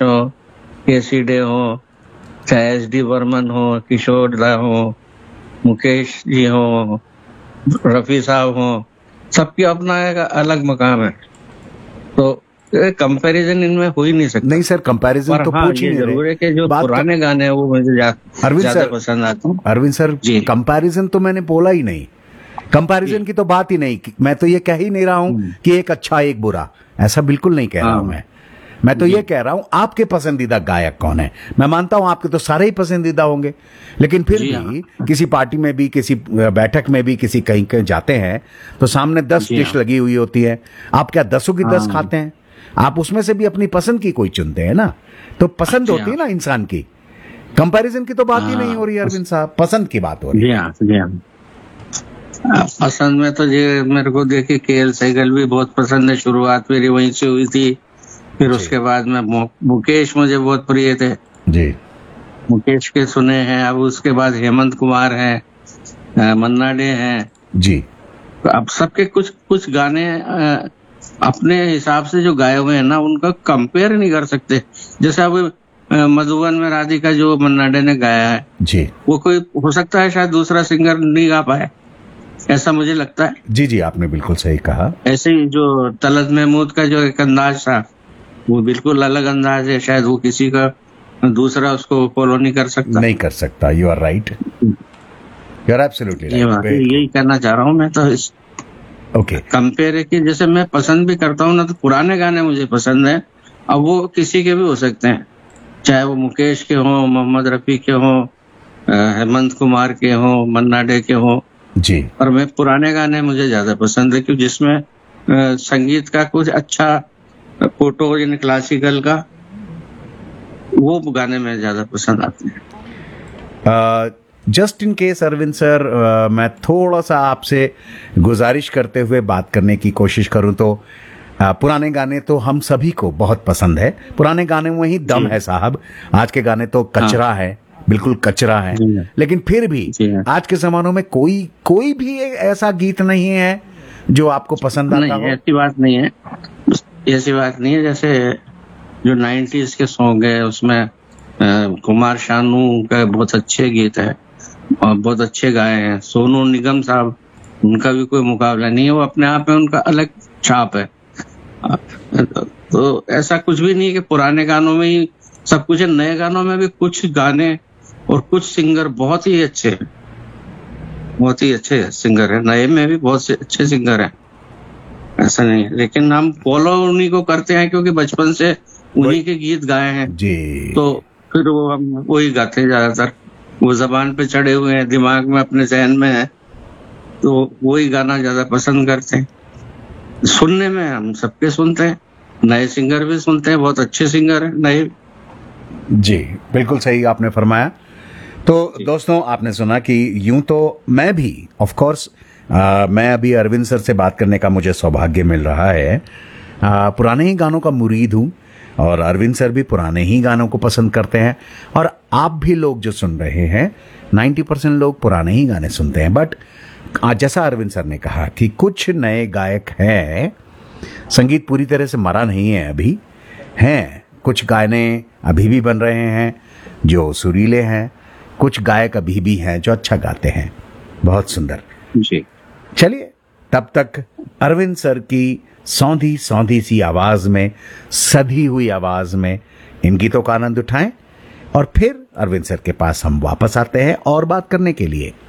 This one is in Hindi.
मुकेश हो, केसी डे हो, चाहे SD बर्मन हो, किशोर दा हो, मुकेश जी हो, रफी साहब हो, सबकी अपना एक अलग मकाम है। तो कंपैरिजन इनमें हो ही नहीं सकता। नहीं सर, कंपैरिजन पर तो हाँ, पूछ ही ये नहीं जरूर रहे। है कि जो पुराने गाने हैं वो मुझे अरविंद ज्यादा सर, पसंद आते हैं। अरविंद सर, जी। कंपैरिजन तो मैंने बोला ही नहीं, कंपैरिजन की तो बात ही नहीं। मैं तो ये कह ही नहीं रहा हूं कि एक अच्छा एक बुरा, ऐसा बिल्कुल नहीं कह रहा हूं मैं तो ये कह रहा हूं आपके पसंदीदा गायक कौन है। मैं मानता हूं आपके तो सारे ही पसंदीदा होंगे, लेकिन फिर भी किसी पार्टी में भी, किसी बैठक में भी, किसी कहीं कहीं जाते हैं तो सामने 10 डिश लगी हुई होती है। आप क्या 10 की 10 खाते हैं? आप उसमें से भी अपनी पसंद की कोई चुनते हैं ना। तो पसंद होती है ना इंसान की। कंपैरिजन की तो बात ही नहीं हो रही अरविंद साहब, पसंद की बात हो रही है। पसंद में तो ये मेरे को देखिए KL सहगल भी बहुत पसंद है, शुरुआत मेरी वहीं से हुई थी। फिर उसके बाद में मुकेश मुझे बहुत प्रिय थे जी, मुकेश के सुने हैं। अब उसके बाद हेमंत कुमार हैं, मन्ना डे हैं जी। तो अब सबके कुछ कुछ गाने अपने हिसाब से जो गाए हुए हैं ना, उनका कंपेयर नहीं कर सकते। जैसे अब मधुबन में राधिका जो मन्ना डे ने गाया है जी, वो कोई हो सकता है शायद दूसरा सिंगर नहीं गा पाए, ऐसा मुझे लगता है। जी जी, आपने बिल्कुल सही कहा। ऐसे ही जो तलत महमूद का जो एक अंदाज था वो बिल्कुल अलग अंदाज है, शायद वो किसी का दूसरा उसको फॉलो नहीं कर सकता। You are right, you are absolutely right. यही कहना चाह रहा हूँ मैं तो। ओके, कंपेयर है कि जैसे मैं पसंद भी करता हूँ ना, तो पुराने गाने मुझे पसंद है। अब वो किसी के भी हो सकते हैं, चाहे वो मुकेश के हों, मोहम्मद रफी के हों, हेमंत कुमार के हों, मन्ना डे के हों जी। और मैं पुराने गाने मुझे ज्यादा पसंद है, क्योंकि जिसमें संगीत का कुछ अच्छा फोटो यानी क्लासिकल का, वो गाने में ज्यादा पसंद आते हैं। Just in case Arvind sir, मैं थोड़ा सा आपसे गुजारिश करते हुए बात करने की कोशिश करूं तो पुराने गाने तो हम सभी को बहुत पसंद है। पुराने गाने में ही दम है साहब। आज के गाने तो कचरा है, बिल्कुल कचरा है। लेकिन फिर भी आज के जमानों में कोई भी ऐसा गीत नहीं है जो आपको पसंद आता हो? ऐसी बात नहीं है। जैसे जो 90s के सॉन्ग है उसमें कुमार शानू का बहुत अच्छे गीत है और बहुत अच्छे गाए हैं। सोनू निगम साहब, उनका भी कोई मुकाबला नहीं है, वो अपने आप में उनका अलग छाप है। तो ऐसा कुछ भी नहीं है कि पुराने गानों में ही सब कुछ है। नए गानों में भी कुछ गाने और कुछ सिंगर बहुत ही अच्छे सिंगर है। नए में भी बहुत से अच्छे सिंगर हैं, ऐसा नहीं है। लेकिन हम फॉलो उन्हीं को करते हैं क्योंकि बचपन से उन्हीं के गीत गाए हैं जी। तो फिर वो हम वही गाते हैं ज्यादातर। वो जबान पे चढ़े हुए हैं, दिमाग में अपने जहन में है, तो वही गाना ज्यादा पसंद करते हैं। सुनने में हम सबके सुनते हैं, नए सिंगर भी सुनते हैं, बहुत अच्छे सिंगर हैं नए। जी, बिल्कुल सही आपने फरमाया। तो दोस्तों, आपने सुना कि यूं तो मैं भी ऑफ कोर्स मैं अभी अरविंद सर से बात करने का मुझे सौभाग्य मिल रहा है। पुराने ही गानों का मुरीद हूं और अरविंद सर भी पुराने ही गानों को पसंद करते हैं। और आप भी लोग जो सुन रहे हैं, 90% लोग पुराने ही गाने सुनते हैं। बट जैसा अरविंद सर ने कहा कि कुछ नए गायक हैं, संगीत पूरी तरह से मरा नहीं है, अभी हैं कुछ गाने अभी भी बन रहे हैं जो सुरीले हैं, कुछ गायक अभी भी हैं जो अच्छा गाते हैं। बहुत सुंदर जी। चलिए, तब तक अरविंद सर की सौंधी सौंधी सी आवाज में, सधी हुई आवाज में इन गीतों का आनंद उठाएं और फिर अरविंद सर के पास हम वापस आते हैं और बात करने के लिए।